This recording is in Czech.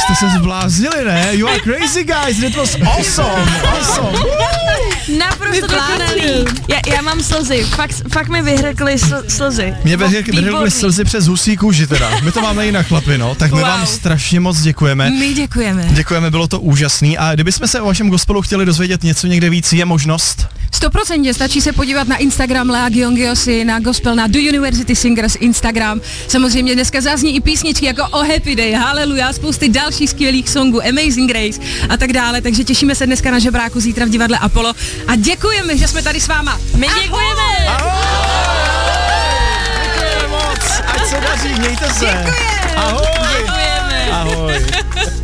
jste se zbláznili, ne? You are crazy guys, that was awesome. Naprosto dokonalý. Já mám slzy, fakt mi vyhrkly slzy. Mě vyhrkly slzy přes husí kůži teda. My to máme jinak, chlapi, no. Tak my vám strašně moc děkujeme. My děkujeme. Děkujeme, bylo to úžasný. A kdybychom se o vašem gospelu chtěli dozvědět něco někde víc, je možnost? 100% stačí se podívat na Instagram Lea Gyongyosi, na gospel, na The University Singers Instagram. Samozřejmě dneska zazní i písničky jako O Happy Day, Hallelujah, spousty dalších skvělých songů, Amazing Grace a tak dále. Takže těšíme se dneska na žebráku, zítra v divadle Apollo a děkujeme, že jsme tady s váma. My děkujeme. Ahoj! Děkujeme moc, ať se daří, mějte se. Děkujeme. Ahoj! Děkujeme. Ahoj!